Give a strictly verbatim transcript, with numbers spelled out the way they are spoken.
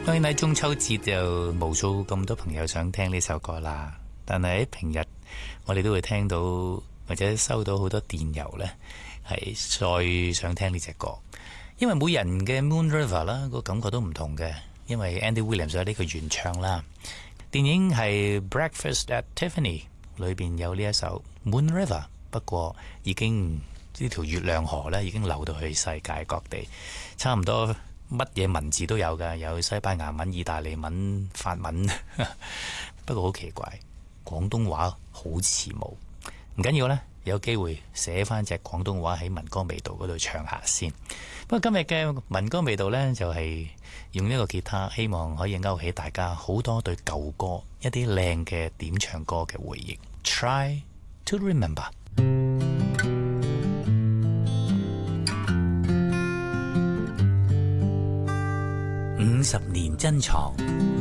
當然喺中秋節就無數咁多朋友想聽呢首歌啦，但係喺平日我哋都會聽到或者收到好多電郵呢，係再想聽呢隻歌，因為每人嘅 Moon River 啦個感覺都唔同嘅，因為 Andy Williams 有呢個原唱啦。電影係 Breakfast at Tiffany 裏邊有呢一首 Moon River， 不過已經呢條月亮河呢已經流到去世界各地，差唔多乜嘢文字都有㗎，有西班牙文、意大利文、法文，不過好奇怪，廣東話好似冇。唔緊要啦，有機會寫翻隻廣東話喺民歌味道嗰度唱下先。不過今日嘅民歌味道呢，就係用呢個吉他，希望可以勾起大家好多對舊歌一啲靚嘅點唱歌嘅回憶。Try to remember。五十年珍藏